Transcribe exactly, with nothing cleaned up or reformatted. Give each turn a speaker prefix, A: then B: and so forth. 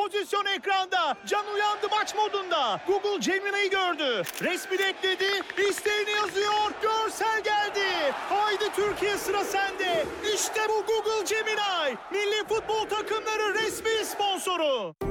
A: pozisyon ekranda. Can uyandı maç modunda. Google Gemini'yi gördü. Resmini ekledi. İsteğini yazıyor. Görsel geldi. Haydi Türkiye, sıra sende. İşte bu Google Gemini. Milli futbol takımları resmi sponsoru.